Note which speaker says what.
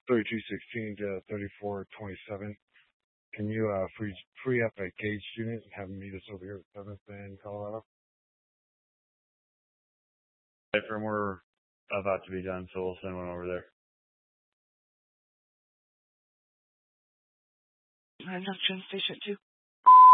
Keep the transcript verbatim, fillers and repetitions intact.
Speaker 1: thirty-two sixteen to thirty-four twenty-seven. Can you uh, free free up a Gage student and have him meet us over here at seventh in Colorado?
Speaker 2: From we're about to be done, so we'll send one over there.
Speaker 3: I'm not Station two.